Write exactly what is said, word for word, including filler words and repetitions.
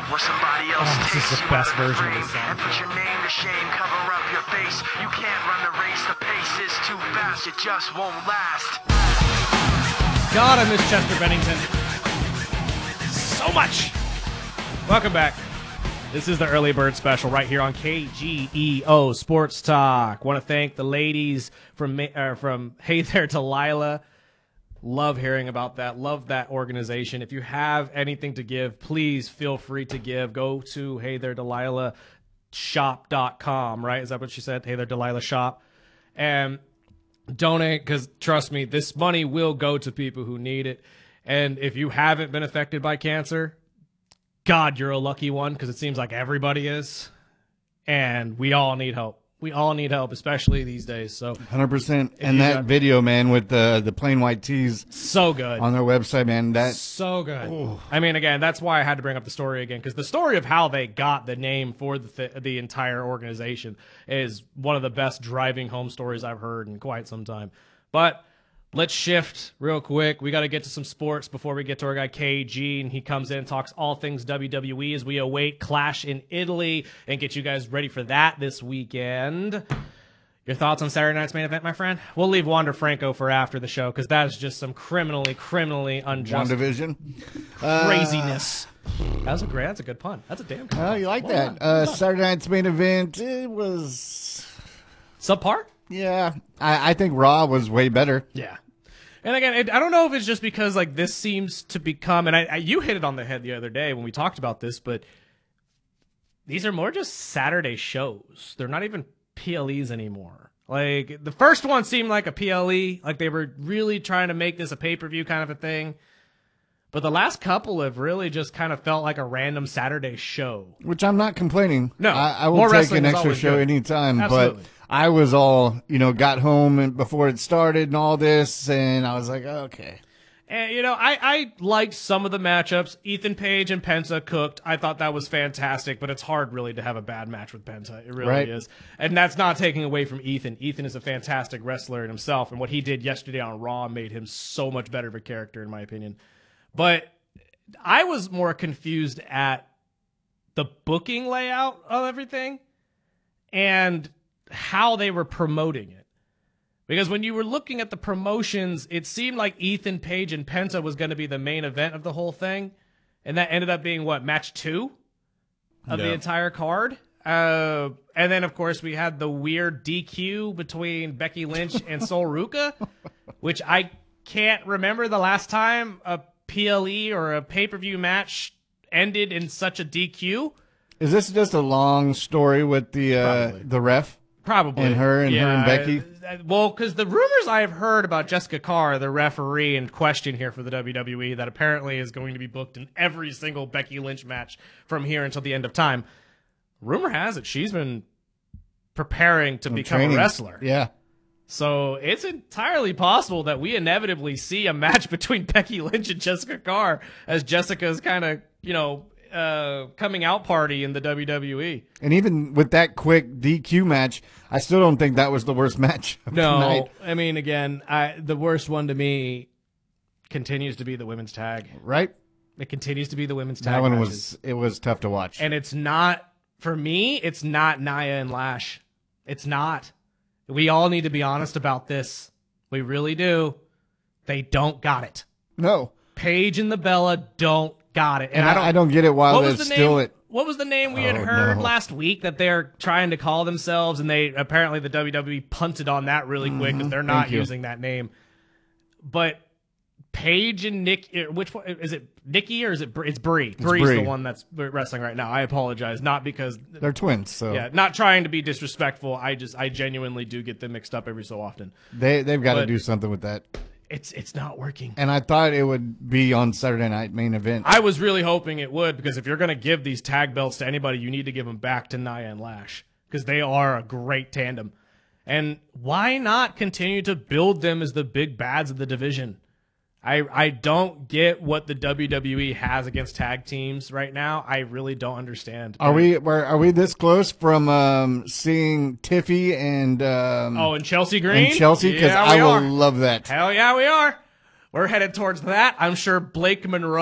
where somebody else Oh, this is takes the you best out of version of frame this song. and put your name to shame, cover up your face. You can't run the race, the pace is too fast, it just won't last. God, I miss Chester Bennington so much. Welcome back. This is the Early Bird Special right here on K G E O Sports Talk. Want to thank the ladies from uh, from Hey There Delilah. Love hearing about that. Love that organization. If you have anything to give, please feel free to give. Go to Hey There Delilah shop dot com, right? Is that what she said? Hey There Delilah shop. And donate, because trust me, this money will go to people who need it. And if you haven't been affected by cancer, God, you're a lucky one, because it seems like everybody is. And we all need help. We all need help, especially these days. So one hundred percent. And you that got- video, man, with the the plain white tees so good. on their website, man, that So good. Ooh. I mean, again, that's why I had to bring up the story again, because the story of how they got the name for the th- the entire organization is one of the best driving home stories I've heard in quite some time. But let's shift real quick. We got to get to some sports before we get to our guy K G, and he comes in and talks all things W W E as we await Clash in Italy and get you guys ready for that this weekend. Your thoughts on Saturday night's main event, my friend? We'll leave Wander Franco for after the show, because that is just some criminally, criminally unjust WandaVision. craziness. That was a great. That's a good pun. That's a damn good Oh, pun. you like Well that? done. Uh, Saturday night's main event, it was, Subpar? yeah. I, I think Raw was way better. Yeah. And again, it, I don't know if it's just because like this seems to become, and I, I you hit it on the head the other day when we talked about this, but these are more just Saturday shows. They're not even P L Es anymore. Like the first one seemed like a P L E, like they were really trying to make this a pay-per-view kind of a thing. But the last couple have really just kind of felt like a random Saturday show. Which I'm not complaining. No, I, I will more take wrestling an is extra always show good. anytime. Absolutely. But I was all, you know, got home and before it started and all this, and I was like, okay. And, you know, I, I liked some of the matchups. Ethan Page and Penta cooked. I thought that was fantastic, but it's hard really to have a bad match with Penta. It really Right. is. And that's not taking away from Ethan. Ethan is a fantastic wrestler in himself, and what he did yesterday on Raw made him so much better of a character, in my opinion. But I was more confused at the booking layout of everything and how they were promoting it. Because when you were looking at the promotions, it seemed like Ethan Page and Penta was going to be the main event of the whole thing. And that ended up being, what, match two of the Yeah. entire card? Uh, and then, of course, we had the weird D Q between Becky Lynch and Sol Ruca, which I can't remember the last time a P L E or a pay-per-view match ended in such a D Q. Is this just a long story with the uh, Probably. the ref? Probably. And her and her and Becky? uh, Well, because the rumors I've heard about Jessica Carr, the referee in question here for the W W E, that apparently is going to be booked in every single Becky Lynch match from here until the end of time. Rumor has it she's been preparing to become Training. a wrestler. Yeah. So it's entirely possible that we inevitably see a match between Becky Lynch and Jessica Carr as Jessica's kind of, you know, uh, coming out party in the W W E. And even with that quick D Q match, I still don't think that was the worst match of No, the night. I mean, again, I, the worst one to me continues to be the women's tag. Right? It continues to be the women's tag That one matches. was it was tough to watch. And it's not, for me, it's not Nia and Lash. It's not. We all need to be honest about this. We really do. They don't got it. no. Paige and the Bella don't got it. And I, I don't get it why what they're was the still name? at What was the name we had Oh, heard no. last week that they're trying to call themselves, and they apparently the W W E punted on that really quick because they're not Mm-hmm. Thank you. using that name. But Paige and Nick, which one is it? Nikki or is it? Br- It's Brie. Brie's Brie. the one that's wrestling right now. I apologize, not because they're twins, so yeah, not trying to be disrespectful. I just I genuinely do get them mixed up every so often. they they've got to But- do something with that. It's it's not working. And I thought it would be on Saturday night main event. I was really hoping it would, because if you're going to give these tag belts to anybody, you need to give them back to Nia and Lash, because they are a great tandem. And why not continue to build them as the big bads of the division? I I don't get what the W W E has against tag teams right now. I really don't understand. Are we are, are we this close from um, seeing Tiffy and um, Oh, and Chelsea Green? and Chelsea? Because Yeah, I we will are. love that. Hell yeah, we are. We're headed towards that. I'm sure Blake Monroe